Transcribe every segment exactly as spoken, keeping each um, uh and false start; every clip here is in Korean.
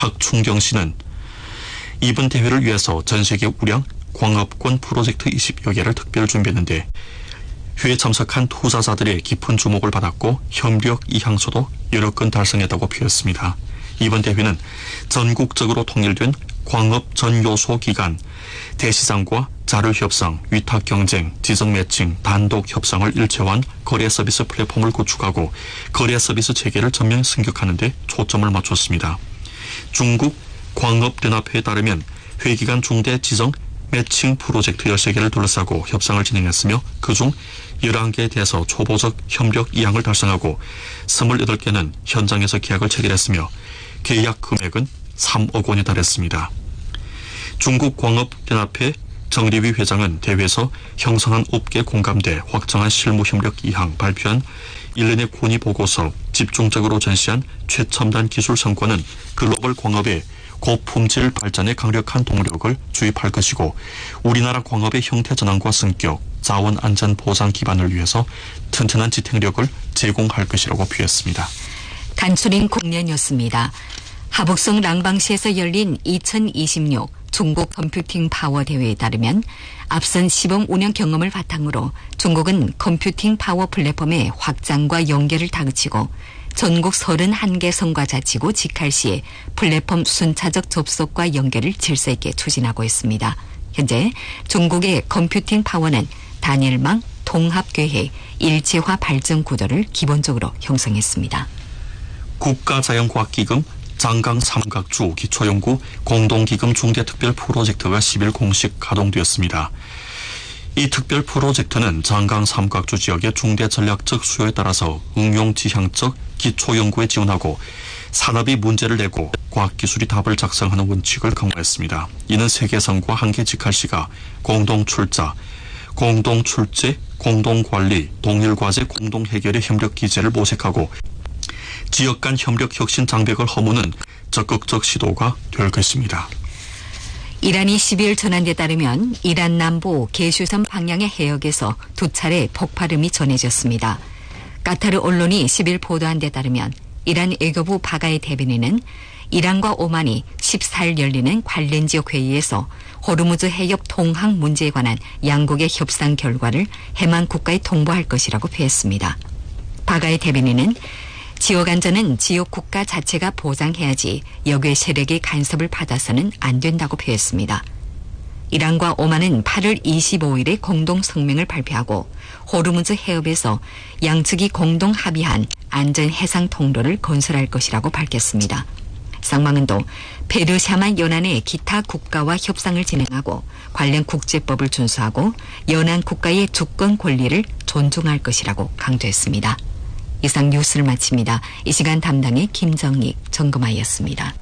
박충경 씨는 이번 대회를 위해서 전세계 우량 광업권 프로젝트 이십여 개를 특별 준비했는데 회에 참석한 투자자들의 깊은 주목을 받았고 협력 이항소도 여러 건 달성했다고 표했습니다. 이번 대회는 전국적으로 통일된 광업 전 요소 기관, 대시장과 자료 협상, 위탁 경쟁, 지정 매칭, 단독 협상을 일체화한 거래 서비스 플랫폼을 구축하고 거래 서비스 체계를 전면 승격하는 데 초점을 맞췄습니다. 중국 광업연합회에 따르면 회기간 중대 지정 매칭 프로젝트 열세 개를 둘러싸고 협상을 진행했으며 그중 열한 개에 대해서 초보적 협력 이항을 달성하고 스물여덟 개는 현장에서 계약을 체결했으며 계약 금액은 삼억 원에 달했습니다. 중국 광업연합회 정리위 회장은 대회에서 형성한 업계 공감대, 확정한 실무 협력 이항, 발표한 일련의 권위 보고서, 집중적으로 전시한 최첨단 기술 성과는 글로벌 광업의 고품질 발전에 강력한 동력을 주입할 것이고 우리나라 광업의 형태 전환과 성격, 자원 안전 보장 기반을 위해서 튼튼한 지탱력을 제공할 것이라고 표했습니다. 간추린 국내뉴스입니다. 하북성 랑방시에서 열린 이천이십육 중국 컴퓨팅 파워 대회에 따르면 앞선 시범 운영 경험을 바탕으로 중국은 컴퓨팅 파워 플랫폼의 확장과 연계를 다그치고 전국 서른한 개 성과 자치구 직할시에 플랫폼 순차적 접속과 연계를 질서 있게 추진하고 있습니다. 현재 중국의 컴퓨팅 파워는 단일망, 통합계획, 일체화 발전 구도를 기본적으로 형성했습니다. 국가자연과학기금 장강 삼각주 기초연구 공동기금 중대특별 프로젝트가 십 일 공식 가동되었습니다. 이 특별 프로젝트는 장강 삼각주 지역의 중대 전략적 수요에 따라서 응용 지향적 기초연구에 지원하고 산업이 문제를 내고 과학기술이 답을 작성하는 원칙을 강화했습니다. 이는 세계성과 한계 직할시가 공동출자, 공동출제, 공동관리, 동일과제, 공동해결의 협력 기제를 모색하고 지역 간 협력 혁신 장벽을 허무는 적극적 시도가 될 것입니다. 이란이 십이 일 전한 데 따르면 이란 남부 게슈섬 방향의 해역에서 두 차례 폭발음이 전해졌습니다. 카타르 언론이 십 일 보도한 데 따르면 이란 외교부 바가의 대변인은 이란과 오만이 십사 일 열리는 관련 지역 회의에서 호르무즈 해협 통항 문제에 관한 양국의 협상 결과를 해만 국가에 통보할 것이라고 표했습니다. 바가의 대변인은 지역 안전은 지역 국가 자체가 보장해야지 역외 세력의 간섭을 받아서는 안 된다고 표했습니다. 이란과 오만은 팔월 이십오일에 공동 성명을 발표하고 호르무즈 해협에서 양측이 공동 합의한 안전 해상 통로를 건설할 것이라고 밝혔습니다. 쌍방은도 페르샤만 연안의 기타 국가와 협상을 진행하고 관련 국제법을 준수하고 연안 국가의 주권 권리를 존중할 것이라고 강조했습니다. 이상 뉴스를 마칩니다. 이 시간 담당의 김정익, 정금아였습니다.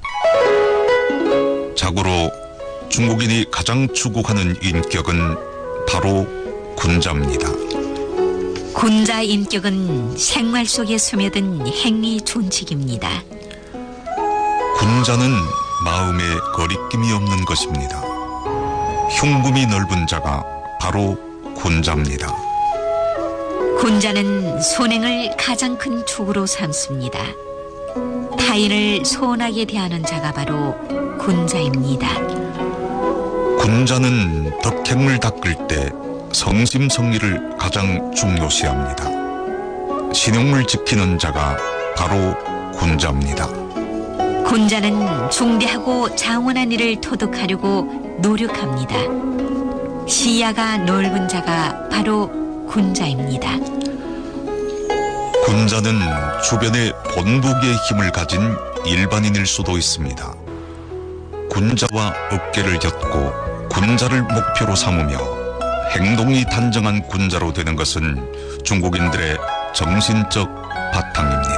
자고로 중국인이 가장 추구하는 인격은 바로 군자입니다. 군자 인격은 생활 속에 스며든 행위 존칙입니다. 군자는 마음에 거리낌이 없는 것입니다. 흉금이 넓은 자가 바로 군자입니다. 군자는 손행을 가장 큰 축으로 삼습니다. 타인을 소원하게 대하는 자가 바로 군자입니다. 군자는 덕행을 닦을 때 성심성의를 가장 중요시합니다. 신용을 지키는 자가 바로 군자입니다. 군자는 중대하고 장원한 일을 토득하려고 노력합니다. 시야가 넓은 자가 바로 군자입니다. 군자는 주변에 본보기의 힘을 가진 일반인일 수도 있습니다. 군자와 어깨를 엮고 군자를 목표로 삼으며 행동이 단정한 군자로 되는 것은 중국인들의 정신적 바탕입니다.